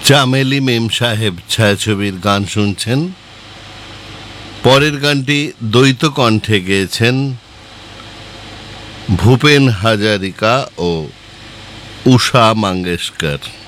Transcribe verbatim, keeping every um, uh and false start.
চামেলি মেম সাহেব ছায়াছবির গান শুনছেন। পরের গানটি দ্বৈত কণ্ঠে গেয়েছেন ভূপেন হাজারিকা ও উষা মঙ্গেশকর।